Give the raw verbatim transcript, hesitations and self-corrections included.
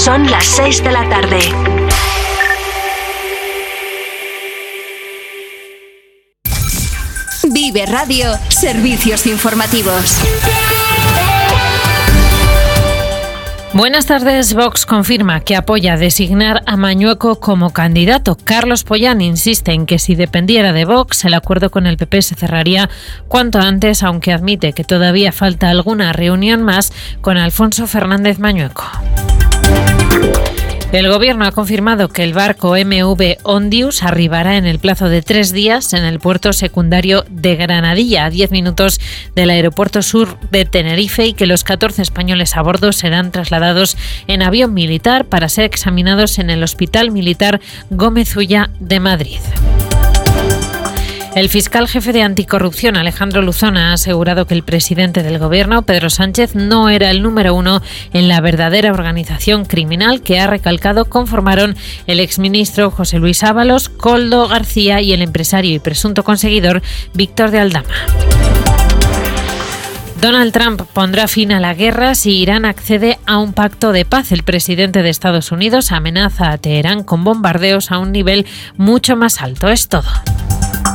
Son las seis de la tarde. Vive Radio, servicios informativos. Buenas tardes. Vox confirma que apoya designar a Mañueco como candidato. Carlos Pollán insiste en que si dependiera de Vox, el acuerdo con el P P se cerraría cuanto antes, aunque admite que todavía falta alguna reunión más con Alfonso Fernández Mañueco. El Gobierno ha confirmado que el barco M V Ondius arribará en el plazo de tres días en el puerto secundario de Granadilla, a diez minutos del aeropuerto sur de Tenerife, y que los catorce españoles a bordo serán trasladados en avión militar para ser examinados en el Hospital Militar Gómez Ulla de Madrid. El fiscal jefe de Anticorrupción, Alejandro Luzón, ha asegurado que el presidente del Gobierno, Pedro Sánchez, no era el número uno en la verdadera organización criminal que, ha recalcado, conformaron el exministro José Luis Ábalos, Koldo García y el empresario y presunto conseguidor Víctor de Aldama. Donald Trump pondrá fin a la guerra si Irán accede a un pacto de paz. El presidente de Estados Unidos amenaza a Teherán con bombardeos a un nivel mucho más alto. Es todo.